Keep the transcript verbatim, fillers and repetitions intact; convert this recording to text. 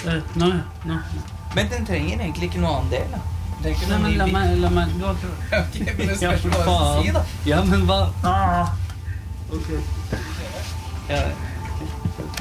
Uh, nå, ja. Nå. Men den trenger egentlig ikke noe annen del, da. Det er ikke Nei, noe men la ny meg, la meg, du har ikke... Ok, men det Ja, spørs hva du faen. si, da. Ja, men hva? Ah. Ok. Ja, ok.